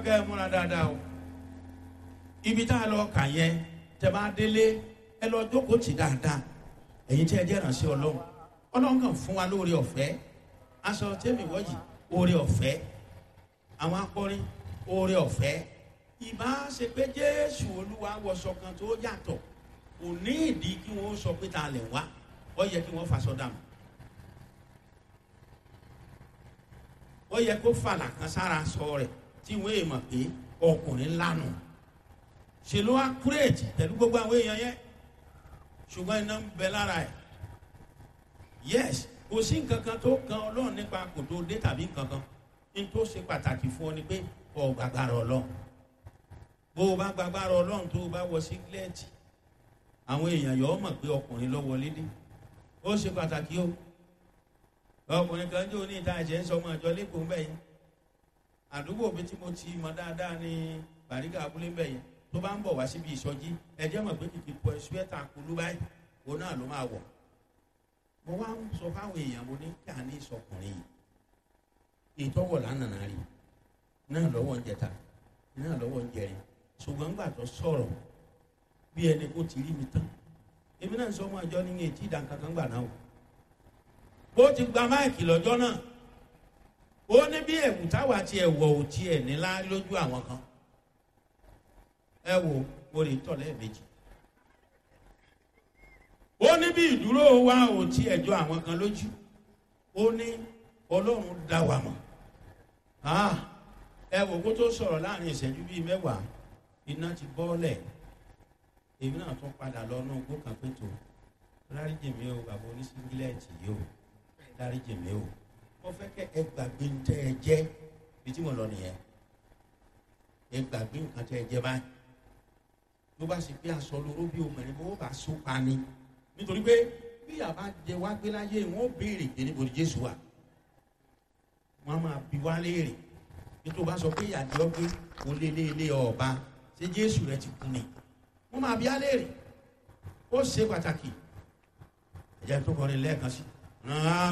kẹ́ ẹ múra dáadáa o. Ibi tá a lọ kà yẹn, tẹ́ bá délé, ẹ lọ jókòó tì dáadáa. Ẹ̀yin tí ẹ jẹ́ ìránṣẹ́ Ọlọ́run. Ọlọ́run kàn fún wa lóore ọ̀fẹ́. Aṣọ tẹ́mi wọ́jì, oore ọ̀fẹ́. Àwọn akọrin, oore ọ̀fẹ́. Ìbá ṣe pé Jésù Olúwa wọṣọ kan tó yàtọ̀, kò ní ìdí kí wọ́n sọ pé ta lẹ̀ wá. Ó yẹ kí wọ́n faṣọ dànù. Ó yẹ kó fàlà kan sára sọ rẹ̀ tí wọ́n èèmọ̀ pé ọkùnrin lánà. Ṣe ló wá kúrèjì pẹ̀lú gbogbo àwọn èèyàn yẹn. Ṣùgbọ́n iná ń bẹ lára ẹ̀. Yes, kò sí nǹkan kan tó kan Ọlọ́run nípa kò tó dé tàbí nǹkan kan. Ní tó ṣe pàtàkì fún ọ ni pé ọ gbàgbára Ọlọ́run. Bó o bá gbàgbára Ọlọ́run tó o bá wọ sígílẹ́ẹ̀tì, àwọn èèyàn yóò mọ̀ pé ọkùnrin ló wọlé dé. Ó ṣe pàtàkì o. Ọkùnrin kan jẹ́ oní ìta ẹ̀jẹ̀ ń sọ ọmọ ìjọ lẹ́kọ̀ọ́ mbẹ́ yẹn. Àdúgbò mi tí mo ti mọ dáadáa ní Bàrígà abúlé mbẹ́ yẹn. Tó bá ń bọ̀ wá síbi ìsọjí, ẹ̀jẹ̀ mọ̀ pé kìkì pọ̀ ṣúẹ́tà kulú báyìí. Òun náà ló máa wọ̀. Mo wá ń sọ fáwọn èèyàn mo ní kí a ní ìsọkùnrin yìí. Ìtọ́wọ̀ lánàá rí. Náà lọ́wọ́ ń jẹta. Náà lọ́wọ́ ń jẹrin. Ṣùgbọ́n ńgbà tó sọ̀rọ̀ bí ẹni kó ti rí mi tán. Èmi náà ń sọ ọmọ ìjọ ní etí ìdánkankan gbà náà o. Bó ti gba máìkì lọ́jọ́ náà, ó ní bí ẹ̀wù táwa ti ẹ̀wọ̀ ò tiẹ̀ nílá lójú àwọn kan. Ẹ wo orí tọ̀ lẹ́ẹ̀mejì. Ó ní bí ìdúró wa ò tiẹ̀ jọ àwọn kan lójú. Ó ní Ọlọ́run dá wa mọ̀. Ẹ wo kó tó sọ̀rọ̀ láàrin ìṣẹ́jú bíi mẹ́wàá, iná ti bọ́ọ̀lẹ̀. Èmi náà tún padà lọ inú igbó kan pé tó dáríjì mi o bàbá oníṣíngílẹ̀tì yìí o, dáríjì mi o. Mo fẹ́ kẹ́ ẹ gbàgbé ń tẹ́ ẹ jẹ́ bí tí mo lọ nìyẹn. Ẹ gbàgbé nǹkan tẹ́ ẹ jẹ́ báyìí. Ló bá ṣe pé aṣọ lóró bí obìnrin bó bá so pa ni. Nítorí pé bí àbá jẹ wá gbé láyé wọn ó béèrè pé níbo ni Jésù wà. Wọ́n á máa bi wá léèrè. Bí tó bá sọ pé ìyàdí ọgbẹ́ kò lé ọba ṣé Jésù rẹ ti kú ni. Wọ́n máa bi á léèrè. Ó ṣe pàtàkì. Ẹ̀jẹ̀ tó kọrin lẹ́ẹ̀kan sí.